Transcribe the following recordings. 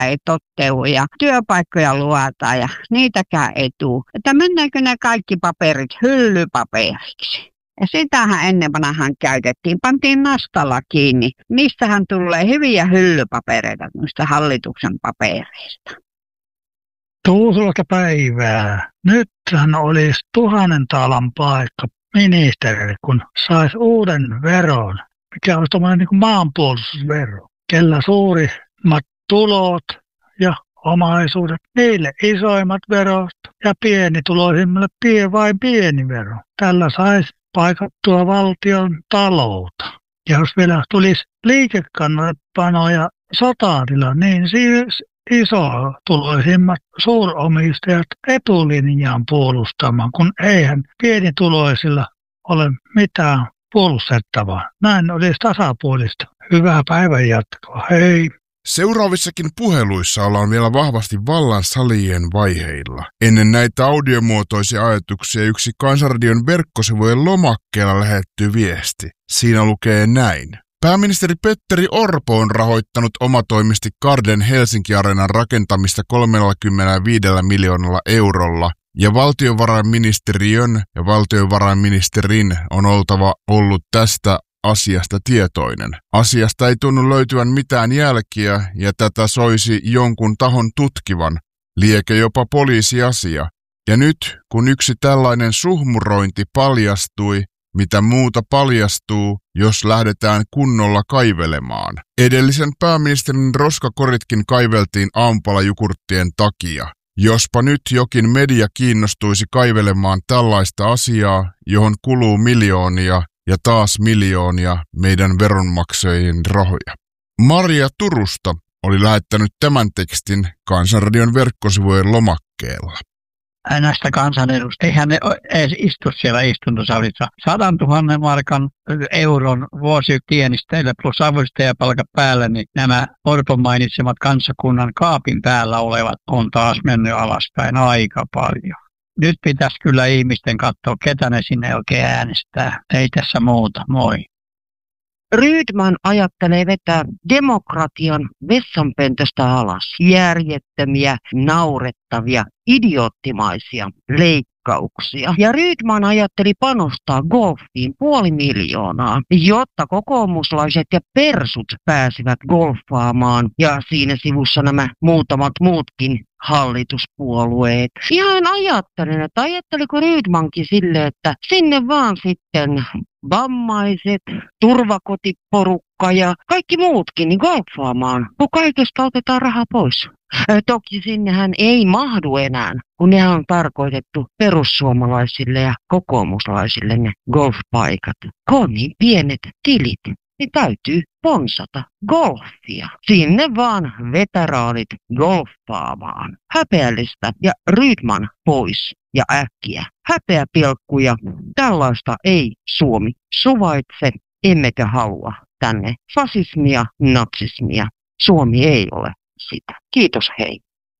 ei toteudu ja työpaikkoja luotaan ja niitäkään ei tule. Että mennäänkö ne kaikki paperit hyllypaperiksi? Ja sitähän ennen vanhaan käytettiin, pantiin nastalla kiinni. Niistähän tulee hyviä hyllypapereita noista hallituksen papereista. Tuusulta päivää. Nythän olisi 1000 taalan paikka ministerille, kun saisi uuden veron, mikä olisi tämmöinen niin kuin maanpuolustusvero. Kellä suurimmat tulot ja omaisuudet, niille isoimmat verot ja pienituloisimmille vain pieni vero. Tällä saisi paikattua valtion taloutta. Ja jos vielä tulisi liikekannallepano ja sotatila, niin siis isotuloisimmat suuromistajat etulinjaan puolustamaan, kun eihän pienituloisilla ole mitään puolustettavaa. Näin olisi tasapuolista. Hyvää päivän jatkoa. Hei! Seuraavissakin puheluissa ollaan vielä vahvasti vallan salien vaiheilla. Ennen näitä audiomuotoisia ajatuksia yksi Kansanradion verkkosivujen lomakkeella lähetetty viesti. Siinä lukee näin. Pääministeri Petteri Orpo on rahoittanut omatoimisesti Garden Helsinki-areenan rakentamista 35 miljoonalla eurolla, ja valtiovarainministeriön ja valtiovarainministerin on oltava ollut tästä asiasta tietoinen. Asiasta ei tunnu löytyvän mitään jälkiä, ja tätä soisi jonkun tahon tutkivan, liekö jopa poliisiasia. Ja nyt, kun yksi tällainen suhmurointi paljastui, mitä muuta paljastuu, jos lähdetään kunnolla kaivelemaan. Edellisen pääministerin roskakoritkin kaiveltiin aamupalajukurttien takia. Jospa nyt jokin media kiinnostuisi kaivelemaan tällaista asiaa, johon kuluu miljoonia ja taas miljoonia meidän veronmaksajien rahoja. Maria Turusta oli lähettänyt tämän tekstin Kansanradion verkkosivujen lomakkeella. Näistä kansanedustajista, eihän ne edes istu siellä istuntosalissa. 100 000 markan euron vuositienisteille plus avustajapalkat päälle, niin nämä Orpon mainitsemat kansakunnan kaapin päällä olevat on taas mennyt alaspäin aika paljon. Nyt pitäisi kyllä ihmisten katsoa, ketä ne sinne oikein äänestää. Ei tässä muuta. Moi. Rydman ajattelee vetää demokratian vessanpöntöstä alas. Järjettömiä, naurettavia, idioottimaisia leikkauksia. Ja Rydman ajatteli panostaa golfiin 500 000, jotta kokoomuslaiset ja persut pääsivät golfaamaan. Ja siinä sivussa nämä muutamat muutkin hallituspuolueet. Ja hän ajatteliko Rydmankin sille, että sinne vaan sitten vammaiset, turvakotiporukka ja kaikki muutkin niin golfaamaan, kun kaikesta otetaan rahaa pois. Toki sinnehän ei mahdu enää, kun ne on tarkoitettu perussuomalaisille ja kokoomuslaisille ne golfpaikat. Kun on niin pienet tilit, niin täytyy sponsata golfia. Sinne vaan veteraanit golfaamaan. Häpeällistä ja Rydman pois ja äkkiä. Häpeäpilkkuja. Tällaista ei Suomi suvaitse, emmekä halua tänne fasismia, natsismia. Suomi ei ole sitä. Kiitos, hei.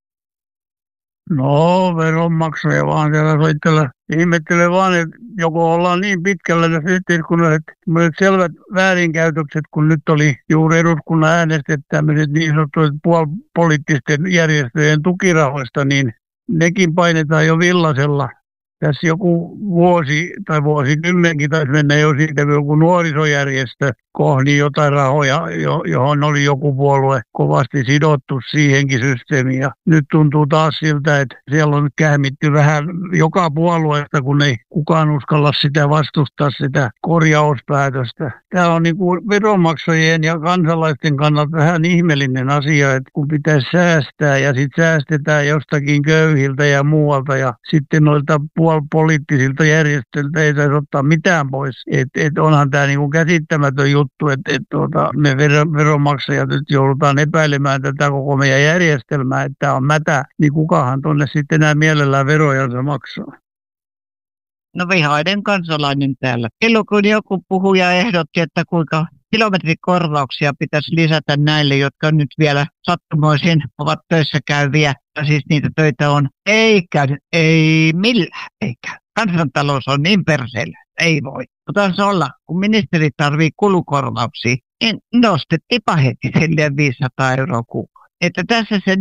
No, veronmaksaja vaan siellä soittelee. Ihmettelee vaan, että joko ollaan niin pitkällä tässä yhteiskunnassa, että selvät väärinkäytökset, kun nyt oli juuri eduskunnan äänestet tämmöiset niin sanotut puolipoliittisten järjestöjen tukirahoista, niin nekin painetaan jo villasella. Tässä joku vuosi tai vuosikymmenkin taisi mennä jo siitä, joku nuorisojärjestö kohdi jotain rahoja, johon oli joku puolue kovasti sidottu siihenkin systeemiin. Ja nyt tuntuu taas siltä, että siellä on kähmitty vähän joka puolueesta, kun ei kukaan uskalla sitä vastustaa sitä korjauspäätöstä. Tämä on niin kuin veronmaksajien ja kansalaisten kannalta vähän ihmeellinen asia, että kun pitäisi säästää ja sitten säästetään jostakin köyhiltä ja muualta ja sitten noilta poliittisilta järjestöiltä ei saisi ottaa mitään pois. Onhan tämä niin kuin käsittämätön juttu, että me veronmaksajat nyt joudutaan epäilemään tätä koko meidän järjestelmää, että tämä on mätä, niin kukahan tuonne sitten enää mielellään verojansa maksaa. No vihainen kansalainen täällä. Silloin kun joku puhuja ehdotti, että kuinka kilometrikorvauksia pitäisi lisätä näille, jotka nyt vielä sattumoisin ovat töissä käyviä, ja siis niitä töitä on, ei käy, ei millään, ei käy. Kansantalous on niin perseellä, ei voi. Mutta se olla, kun ministeri tarvitsee kulukorvauksia, niin nostettiinpa heti silleen 500 € kuukausi. Että tässä se